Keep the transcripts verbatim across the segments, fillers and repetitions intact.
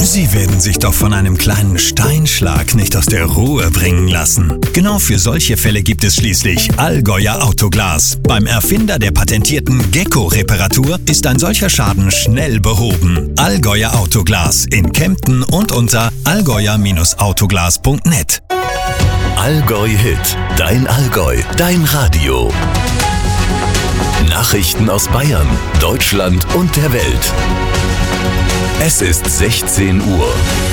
Sie werden sich doch von einem kleinen Steinschlag nicht aus der Ruhe bringen lassen. Genau für solche Fälle gibt es schließlich Allgäuer Autoglas. Beim Erfinder der patentierten Gecko-Reparatur ist ein solcher Schaden schnell behoben. Allgäuer Autoglas in Kempten und unter allgäuer Autoglas punkt net. Allgäu Hit, dein Allgäu, dein Radio. Nachrichten aus Bayern, Deutschland und der Welt. Es ist sechzehn Uhr.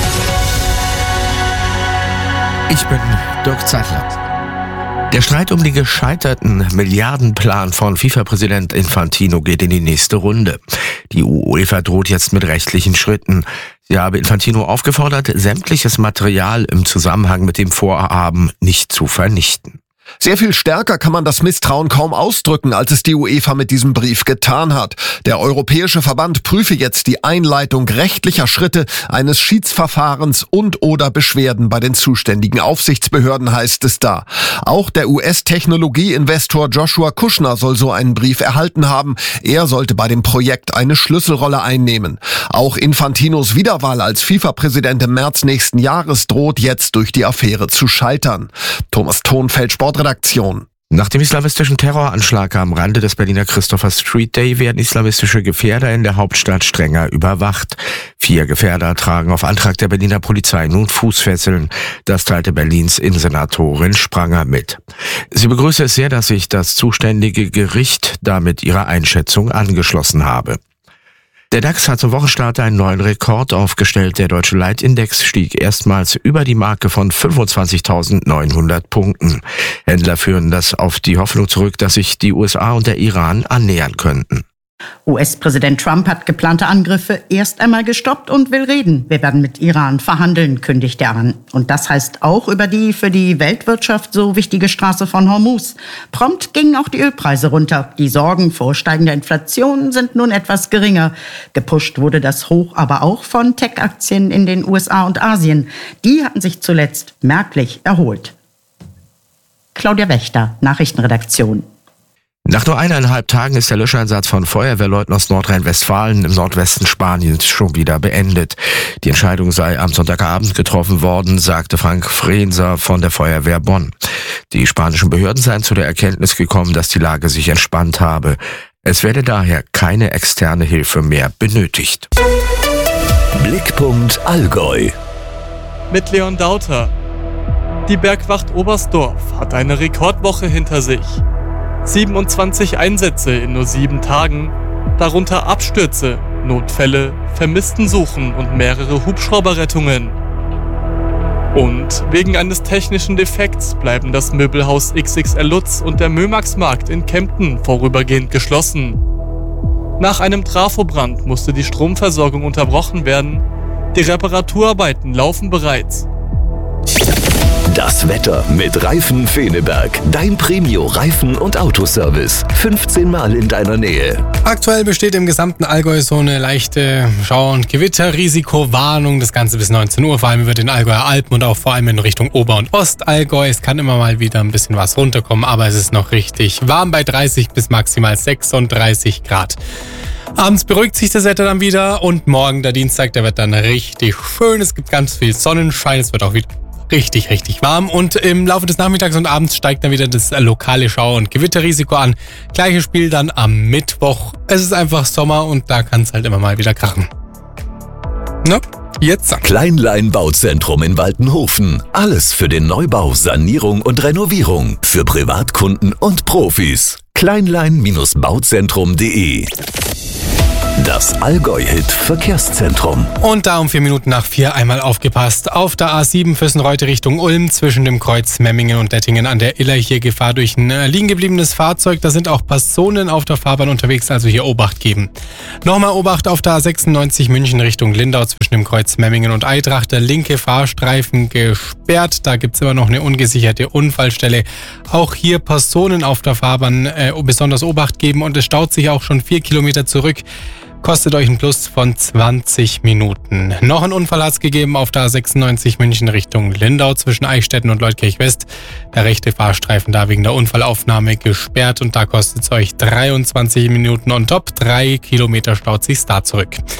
Ich bin Dirk Zeitler. Der Streit um den gescheiterten Milliardenplan von FIFA-Präsident Infantino geht in die nächste Runde. Die UEFA droht jetzt mit rechtlichen Schritten. Sie habe Infantino aufgefordert, sämtliches Material im Zusammenhang mit dem Vorhaben nicht zu vernichten. Sehr viel stärker kann man das Misstrauen kaum ausdrücken, als es die UEFA mit diesem Brief getan hat. Der Europäische Verband prüfe jetzt die Einleitung rechtlicher Schritte eines Schiedsverfahrens und oder Beschwerden bei den zuständigen Aufsichtsbehörden, heißt es da. Auch der U S-Technologie-Investor Joshua Kushner soll so einen Brief erhalten haben. Er sollte bei dem Projekt eine Schlüsselrolle einnehmen. Auch Infantinos Wiederwahl als FIFA-Präsident im März nächsten Jahres droht jetzt durch die Affäre zu scheitern. Thomas Thonfeld, Sport Redaktion. Nach dem islamistischen Terroranschlag am Rande des Berliner Christopher Street Day werden islamistische Gefährder in der Hauptstadt strenger überwacht. Vier Gefährder tragen auf Antrag der Berliner Polizei nun Fußfesseln. Das teilte Berlins Innensenatorin Spranger mit. Sie begrüße es sehr, dass sich das zuständige Gericht damit ihrer Einschätzung angeschlossen habe. Der DAX hat zum Wochenstart einen neuen Rekord aufgestellt. Der deutsche Leitindex stieg erstmals über die Marke von fünfundzwanzigtausendneunhundert Punkten. Händler führen das auf die Hoffnung zurück, dass sich die U S A und der Iran annähern könnten. U S-Präsident Trump hat geplante Angriffe erst einmal gestoppt und will reden. Wir werden mit Iran verhandeln, kündigt er an. Und das heißt auch über die für die Weltwirtschaft so wichtige Straße von Hormuz. Prompt gingen auch die Ölpreise runter. Die Sorgen vor steigender Inflation sind nun etwas geringer. Gepusht wurde das Hoch aber auch von Tech-Aktien in den U S A und Asien. Die hatten sich zuletzt merklich erholt. Claudia Wächter, Nachrichtenredaktion. Nach nur eineinhalb Tagen ist der Löscheinsatz von Feuerwehrleuten aus Nordrhein-Westfalen im Nordwesten Spaniens schon wieder beendet. Die Entscheidung sei am Sonntagabend getroffen worden, sagte Frank Frenser von der Feuerwehr Bonn. Die spanischen Behörden seien zu der Erkenntnis gekommen, dass die Lage sich entspannt habe. Es werde daher keine externe Hilfe mehr benötigt. Blickpunkt Allgäu. Mit Leon Dauter. Die Bergwacht Oberstdorf hat eine Rekordwoche hinter sich. siebenundzwanzig Einsätze in nur sieben Tagen, darunter Abstürze, Notfälle, Vermisstensuchen und mehrere Hubschrauberrettungen. Und wegen eines technischen Defekts bleiben das Möbelhaus X X L Lutz und der Mömaxmarkt in Kempten vorübergehend geschlossen. Nach einem Trafobrand musste die Stromversorgung unterbrochen werden. Die Reparaturarbeiten laufen bereits. Das Wetter mit Reifen Feneberg. Dein Premio-Reifen- und Autoservice. fünfzehn Mal in deiner Nähe. Aktuell besteht im gesamten Allgäu so eine leichte Schauer- und Gewitterrisikowarnung. Das Ganze bis neunzehn Uhr, vor allem über den Allgäuer Alpen und auch vor allem in Richtung Ober- und Ostallgäu. Es kann immer mal wieder ein bisschen was runterkommen, aber es ist noch richtig warm bei dreißig bis maximal sechsunddreißig Grad. Abends beruhigt sich das Wetter dann wieder und morgen, der Dienstag, der wird dann richtig schön. Es gibt ganz viel Sonnenschein, es wird auch wieder richtig, richtig warm und im Laufe des Nachmittags und Abends steigt dann wieder das lokale Schauer- und Gewitterrisiko an. Gleiches Spiel dann am Mittwoch. Es ist einfach Sommer und da kann es halt immer mal wieder krachen. Ne? Jetzt. Kleinlein Bauzentrum in Waltenhofen. Alles für den Neubau, Sanierung und Renovierung. Für Privatkunden und Profis. kleinlein Bauzentrum punkt de. Das Allgäu-Hit-Verkehrszentrum. Und da um vier Minuten nach vier einmal aufgepasst. Auf der A sieben Vössenreute Richtung Ulm zwischen dem Kreuz Memmingen und Dettingen an der Iller hier Gefahr durch ein liegen gebliebenes Fahrzeug. Da sind auch Personen auf der Fahrbahn unterwegs, also hier Obacht geben. Nochmal Obacht auf der A sechsundneunzig München Richtung Lindau zwischen dem Kreuz Memmingen und Eidracht. Der linke Fahrstreifen gesperrt. Da gibt's immer noch eine ungesicherte Unfallstelle. Auch hier Personen auf der Fahrbahn äh, besonders Obacht geben und es staut sich auch schon vier Kilometer zurück. Kostet euch ein Plus von zwanzig Minuten. Noch ein Unfall hat es gegeben auf der A sechsundneunzig München Richtung Lindau zwischen Eichstätten und Leutkirch West. Der rechte Fahrstreifen da wegen der Unfallaufnahme gesperrt und da kostet es euch dreiundzwanzig Minuten on top. Drei Kilometer staut sich's da zurück.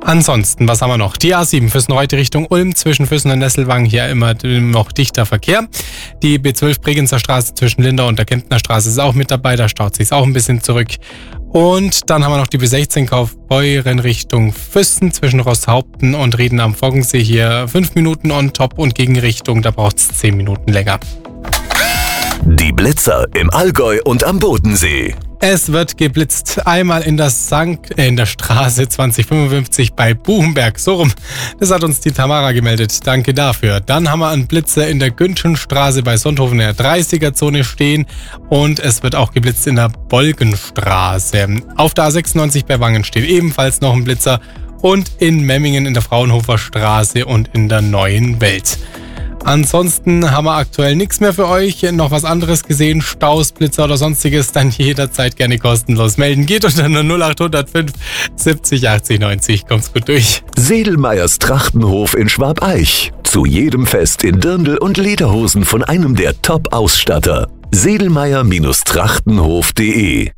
Ansonsten, was haben wir noch? Die A sieben Füssen-Reute Richtung Ulm zwischen Füssen und Nesselwang, hier immer noch dichter Verkehr. Die B zwölf Bregenzer Straße zwischen Lindau und der Kemptner Straße ist auch mit dabei, da staut sich auch ein bisschen zurück. Und dann haben wir noch die B sechzehn Kaufbeuren Richtung Füssen zwischen Rosshaupten und Rieden am Foggensee, hier fünf Minuten on top und Gegenrichtung, da braucht es zehn Minuten länger. Die Blitzer im Allgäu und am Bodensee. Es wird geblitzt. Einmal in der Sankt, äh, in der Straße zwanzig fünfundfünfzig bei Buchenberg. So rum. Das hat uns die Tamara gemeldet. Danke dafür. Dann haben wir einen Blitzer in der Günschenstraße bei Sonthofen in der dreißiger-Zone stehen. Und es wird auch geblitzt in der Bolgenstraße. Auf der A sechsundneunzig bei Wangen steht ebenfalls noch ein Blitzer. Und in Memmingen in der Fraunhofer Straße und in der Neuen Welt. Ansonsten haben wir aktuell nichts mehr für euch. Noch was anderes gesehen, Staus, Blitzer oder sonstiges, dann jederzeit gerne kostenlos melden. Geht unter null acht null fünf siebzig achtzig neunzig. Kommt's gut durch. Sedelmeyers Trachtenhof in Schwabeich. Zu jedem Fest in Dirndl und Lederhosen von einem der Top-Ausstatter. sedelmeyer-trachtenhof punkt de.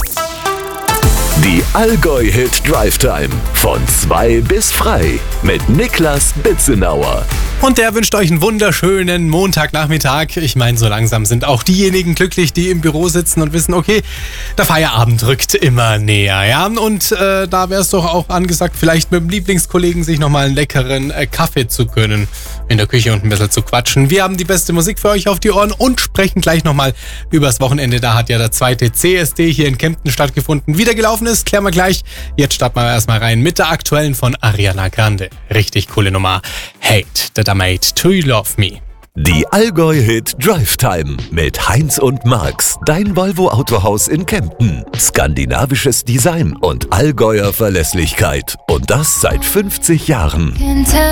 Die Allgäu-Hit Drive Time von zwei bis frei mit Niklas Bitzenauer. Und der wünscht euch einen wunderschönen Montagnachmittag. Ich meine, so langsam sind auch diejenigen glücklich, die im Büro sitzen und wissen, okay, der Feierabend rückt immer näher. Ja? Und äh, da wäre es doch auch angesagt, vielleicht mit dem Lieblingskollegen sich nochmal einen leckeren äh, Kaffee zu gönnen, in der Küche und ein bisschen zu quatschen. Wir haben die beste Musik für euch auf die Ohren und sprechen gleich nochmal übers Wochenende. Da hat ja der zweite C S D hier in Kempten stattgefunden. Wie der gelaufen ist, klären wir gleich. Jetzt starten wir erstmal rein mit der aktuellen von Ariana Grande. Richtig coole Nummer. Hate that I made to love me. Die Allgäu-Hit Drive Time mit Heinz und Marx, dein Volvo Autohaus in Kempten. Skandinavisches Design und Allgäuer Verlässlichkeit. Und das seit fünfzig Jahren.